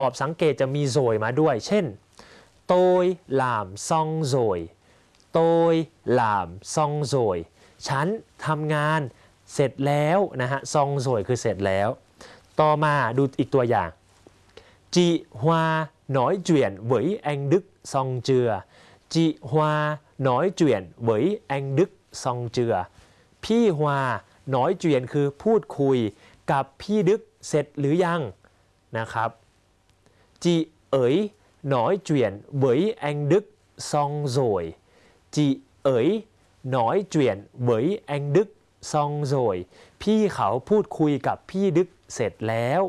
ตอบสังเกตจะมีโซยมาด้วยเช่นโตยหลามซองโซยโตยหลามซองโซยฉันทำงานเสร็จแล้วนะฮะซองโซยคือเสร็จแล้วต่อมาดูอีกตัวอย่างจีฮวาน้อยเจียนเหวยแองดึกซองเจือจีฮวาน้อยเจียนเหวยแองดึกซองเจือพี่ฮวาน้อยเจียนคือพูดคุยกับพี่ดึกเสร็จหรือยังนะครับจีเอ๋ยน้อยเจียนเหวยแองดึกซองโซยจีเอ๋ยน้อยเจียนเหวยแองดึกซองโซยพี่เขาพูดคุยกับพี่ดึกเสร็จแล้ว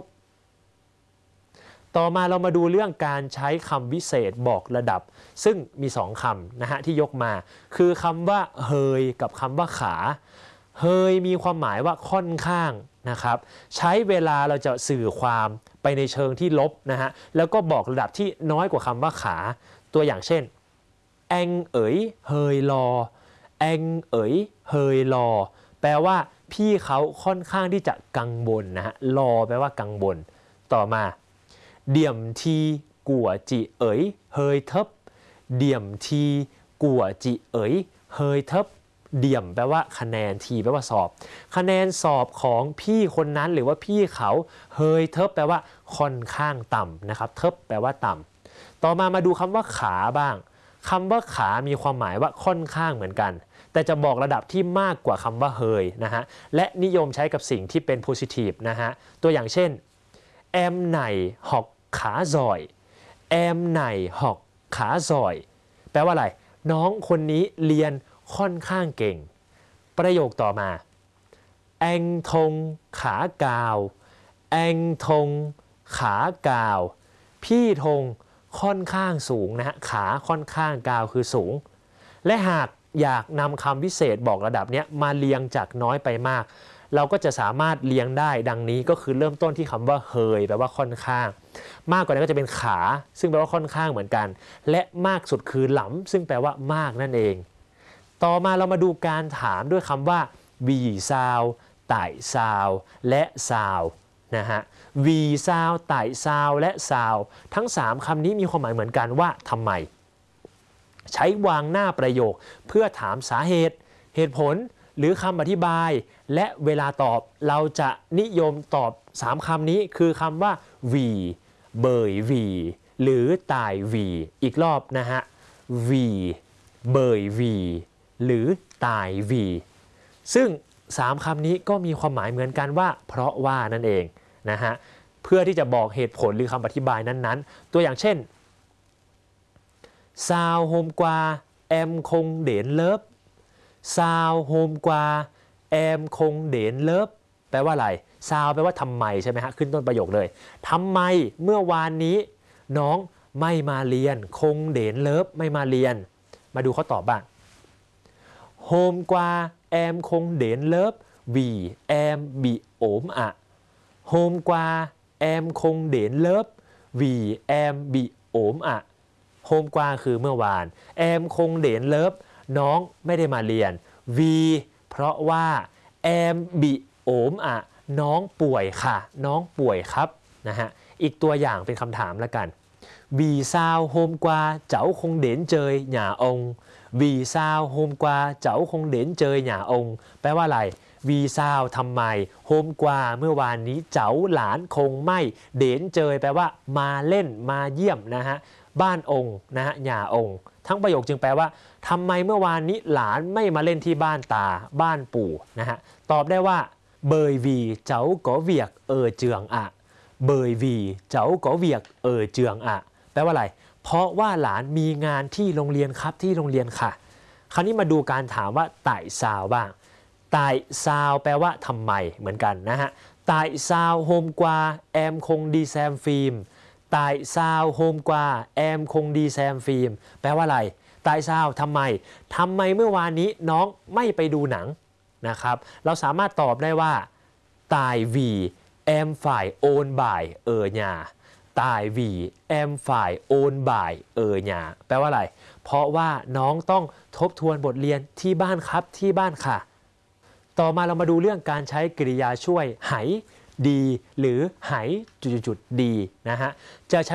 ต่อมาเรามาดูเรื่องการใช้คำวิเศษบอกระดับซึ่งมี2คำนะฮะที่ยกมาคือคำว่าเฮยกับคำว่าขาเฮยมีความหมายว่าค่อนข้างนะครับใช้เวลาเราจะสื่อความไปในเชิงที่ลบนะฮะแล้วก็บอกระดับที่น้อยกว่าคำว่าขาตัวอย่างเช่นแองเอ๋ยเฮยรอแองเอ๋ยเฮยรอแปลว่าพี่เขาค่อนข้างที่จะกังวลนะฮะรอแปลว่ากังวลต่อมาเดี่ยมทีกัวจิเอ๋ยเฮยเทบเดี่ยมทีกัวจิเอ๋ยเฮยเทบเดี่ยมแปลว่าคะแนนทีแปลว่าสอบคะแนนสอบของพี่คนนั้นหรือว่าพี่เขาเฮยเทบแปลว่าค่อนข้างต่ำนะครับเทบแปลว่าต่ำต่อมาดูคำว่าขาบ้างคำว่าขามีความหมายว่าค่อนข้างเหมือนกันแต่จะบอกระดับที่มากกว่าคำว่าเฮยนะฮะและนิยมใช้กับสิ่งที่เป็น positive นะฮะตัวอย่างเช่นแอมไหนหอกขาซอยแอมไหนหอกขาซอยแปลว่าอะไรน้องคนนี้เรียนค่อนข้างเก่งประโยคต่อมาแองทงขากาวแองทงขากาวพี่ธงค่อนข้างสูงนะฮะขาค่อนข้างกาวคือสูงและหากอยากนำคำวิเศษบอกระดับนี้มาเรียงจากน้อยไปมากเราก็จะสามารถเรียงได้ดังนี้ก็คือเริ่มต้นที่คำว่าเฮยแปลว่าค่อนข้างมากกว่านั้นก็จะเป็นขาซึ่งแปลว่าค่อนข้างเหมือนกันและมากสุดคือหลำซึ่งแปลว่ามากนั่นเองต่อมาเรามาดูการถามด้วยคำว่าวีซาวไต่ซาวและซาวนะฮะวีซาวไต่ซาวและซาวทั้ง3คำนี้มีความหมายเหมือนกันว่าทำไมใช้วางหน้าประโยคเพื่อถามสาเหตุเหตุผลหรือคำอธิบายและเวลาตอบเราจะนิยมตอบ3คำนี้คือคำว่าวีเบยวีหรือตายวีอีกรอบนะฮะวีเบยวีหรือตายวีซึ่ง3คำนี้ก็มีความหมายเหมือนกันว่าเพราะว่านั่นเองนะฮะเพื่อที่จะบอกเหตุผลหรือคำอธิบายนั้นๆตัวอย่างเช่นซาวโฮมกว่าแอมคงเด่นเลิฟซาวโฮมกว่าแอมคงเด่นเลิฟแปลว่าอะไรซาวแปลว่าทำไมใช่ไหมฮะขึ้นต้นประโยคเลยทำไมเมื่อวานนี้น้องไม่มาเรียนคงเด่นเลิฟไม่มาเรียนมาดูเขาตอบบ้างโฮมกว่าแอมคงเด่นเลิฟวีแอมบีโอมอะโฮมกว่าแอมคงเด่นเลิฟวีแอมบีโอมอะโฮมกว่าคือเมื่อวานแอมคงเด่นเลิฟน้องไม่ได้มาเรียนวีเพราะว่าแอมบีโอมอะน้องป่วยค่ะน้องป่วยครับนะฮะอีกตัวอย่างเป็นคำถามแล้วกันวีซาวโฮมกว่าเจ้าคงเด่นเจยหย่าองวีซาวโฮมกว่าเจ้าคงเด่นเจยหย่าองแปลว่าอะไรวีซาวทำไมโฮมกว่าเมื่อวานนี้เจ้าหลานคงไม่เด่นเจยแปลว่ามาเล่นมาเยี่ยมนะฮะบ้านองค์นะฮะหย่าองทั้งประโยคจึงแปลว่าทำไมเมื่อวานนี้หลานไม่มาเล่นที่บ้านตาบ้านปู่นะฮะตอบได้ว่าเบยวีเจ้าก๋อเวียกเจืองอะเบยวีเจ้าก๋อเวียกเจืองอะแปลว่าอะไรเพราะว่าหลานมีงานที่โรงเรียนครับที่โรงเรียนค่ะคราวนี้มาดูการถามว่าไต่ซาวบ้างไต่ซาวแปลว่าทำไมเหมือนกันนะฮะไต่ซาวโฮมกว่าแอมคงดีแซมฟิล์มไต่ซาวโฮมกว่าแอมคงดีแซมฟิล์มแปลว่าอะไรไต่ซาวทำไมเมื่อวานนี้น้องไม่ไปดูหนังนะครับเราสามารถตอบได้ว่าตายวีแอมฝ่ายโอนบ่ายหญาตายวีแอมฝ่ายโอนบ่ายหญาแปลว่าอะไรเพราะว่าน้องต้องทบทวนบทเรียนที่บ้านครับที่บ้านค่ะต่อมาเรามาดูเรื่องการใช้กริยาช่วยไหดีหรือไหจุดๆดีนะฮะจะ